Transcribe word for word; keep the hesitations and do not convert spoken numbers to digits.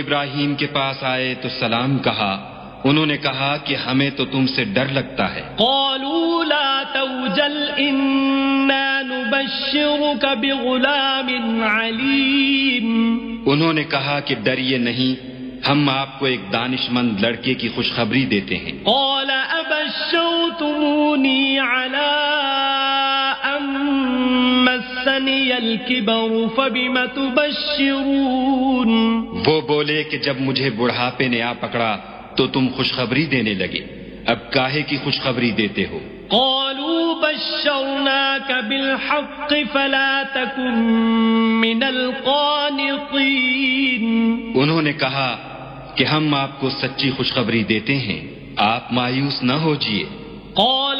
इब्राहीम के पास आए तो सलाम कहा। उन्होंने कहा कि हमें तो तुमसे डर लगता है। क़ालू ला तवजल इन्ना नुबश्शिरुक बिग़ुलामिन अलीम। उन्होंने कहा कि डरिए नहीं, हम आपको एक दानिशमंद लड़के की खुशखबरी देते हैं। क़ाल अबश्शरतमूनी अला अन मस्सनियल किबर फबिमा तुबश्शिरून। वो बोले कि जब मुझे बुढ़ापे ने आ पकड़ा तो तुम खुशखबरी देने लगे, अब काहे की खुशखबरी देते हो? क़ालू बश्शरनाक बिलहक़्क़ फला तकुन मिनल क़ानितीन। उन्होंने कहा कि हम आपको सच्ची खुशखबरी देते हैं, आप मायूस न होजिए। क़ाल